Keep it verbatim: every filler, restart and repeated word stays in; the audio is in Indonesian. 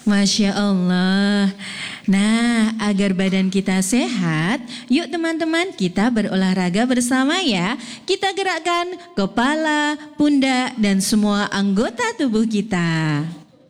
Masya Allah. Nah, agar badan kita sehat, yuk teman-teman kita berolahraga bersama ya. Kita gerakkan kepala, pundak, dan semua anggota tubuh kita.